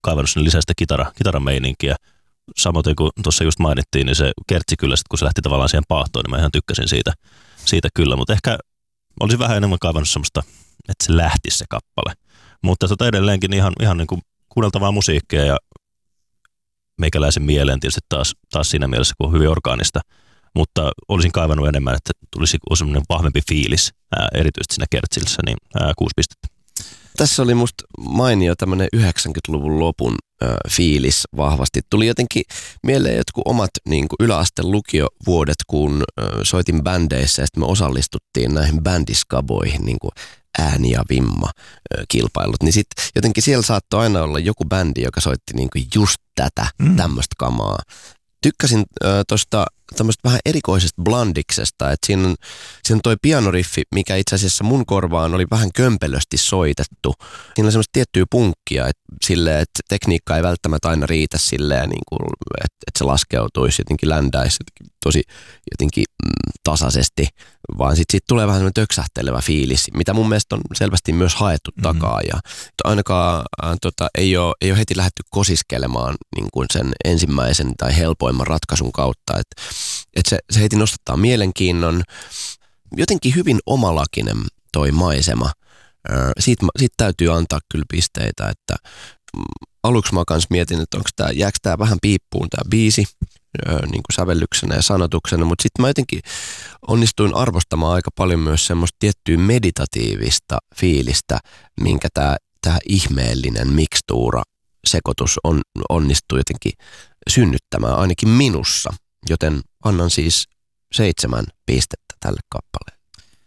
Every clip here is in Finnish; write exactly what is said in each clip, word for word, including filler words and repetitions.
kaivannut sinne lisää sitä kitara, kitarameininkiä. Samoin kuin tuossa just mainittiin, niin se kertsi kyllä, sit kun se lähti tavallaan siihen paahtoon, niin mä ihan tykkäsin siitä, siitä kyllä. Mutta ehkä olisin vähän enemmän kaivannut semmoista, että se lähtisi se kappale. Mutta tota edelleenkin ihan, ihan niin kuin kuunneltavaa musiikkia ja meikäläisen mieleen tietysti taas, taas siinä mielessä, kun on hyvin orgaanista. Mutta olisin kaivannut enemmän, että tulisi semmoinen vahvempi fiilis, ää, erityisesti siinä kertsissä, niin ää, kuusi pistettä. Tässä oli musta mainio tämmöinen yhdeksänkymmentäluvun lopun ö, fiilis vahvasti. Tuli jotenkin mieleen jotkut omat niin kuin yläasteen lukiovuodet, kun ö, soitin bändeissä ja sitten me osallistuttiin näihin bändiskaboihin, niin kuin ääni ja vimma ö, kilpailut. Niin sitten jotenkin siellä saattoi aina olla joku bändi, joka soitti niin kuin just tätä, mm. tämmöistä kamaa. Tykkäsin tuosta tämmöistä vähän erikoisesta blandiksesta, että siinä on, siinä on toi pianoriffi, mikä itse asiassa mun korvaan oli vähän kömpelösti soitettu. Siinä on semmoista tiettyä punkkia, että, silleen, että tekniikka ei välttämättä aina riitä silleen, niin kuin, että, että se laskeutuisi jotenkin ländäisi tosi jotenkin mm, tasaisesti, vaan sitten sit tulee vähän semmoinen töksähtelevä fiilis, mitä mun mielestä on selvästi myös haettu mm-hmm. takaa. Ja ainakaan äh, tota, ei, ole, ei ole heti lähdetty kosiskelemaan niin kuin sen ensimmäisen tai helpoimman ratkaisun kautta, että et se, se heti nostattaa mielenkiinnon. Jotenkin hyvin omalakinen toi maisema. Siitä, siitä täytyy antaa kyllä pisteitä, että aluksi mä kans mietin, että onko tää, jääkö tää vähän piippuun tää biisi niin kuin sävellyksenä ja sanotuksena, mutta sitten mä jotenkin onnistuin arvostamaan aika paljon myös semmoista tiettyä meditatiivista fiilistä, minkä tää, tää ihmeellinen mikstuura sekoitus on, onnistuu jotenkin synnyttämään ainakin minussa, joten annan siis seitsemän pistettä tälle kappaleelle.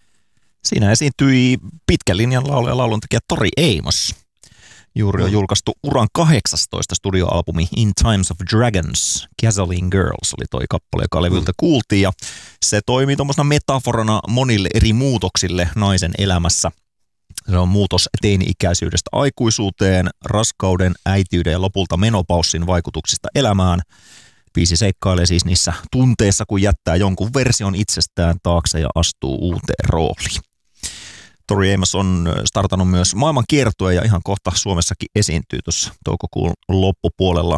Siinä esiintyi pitkän linjan laulu- ja lauluntekijä Tori Amos. Juuri on julkaistu uran kahdeksastoista studioalbumi In Times of Dragons. Gasoline Girls oli toi kappale, joka levyltä kuultiin. Ja se toimii tuommoisena metaforana monille eri muutoksille naisen elämässä. Se on muutos teini-ikäisyydestä aikuisuuteen, raskauden, äitiyden ja lopulta menopaussin vaikutuksista elämään. Biisi seikkailee siis niissä tunteissa, kun jättää jonkun version itsestään taakse ja astuu uuteen rooliin. Tori Amos on startannut myös maailman kiertueen ja ihan kohta Suomessakin esiintyy tuossa toukokuun loppupuolella.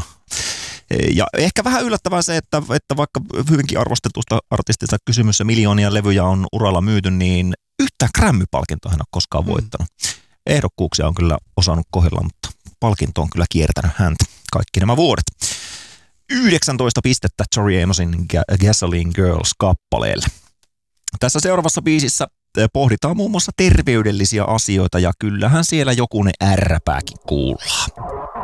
Ja ehkä vähän yllättävää se, että, että vaikka hyvinkin arvostetusta artistista kysymys ja miljoonia levyjä on uralla myyty, niin yhtään Grammy-palkintoa hän on koskaan voittanut. Ehdokkuuksia on kyllä osannut kohdella, mutta palkinto on kyllä kiertänyt häntä kaikki nämä vuodet. yhdeksäntoista pistettä Tori Amosin Gasoline Girls-kappaleelle. Tässä seuraavassa biisissä pohditaan muun muassa terveydellisiä asioita ja kyllähän siellä jokunen ärräpääkin kuullaan.